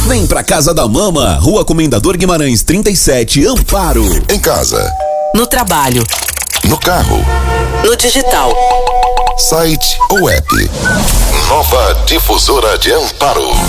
Vem pra Casa da Mama, Rua Comendador Guimarães 37, Amparo. Em casa, no trabalho, no carro, no digital, site ou app. Nova Difusora de Amparo.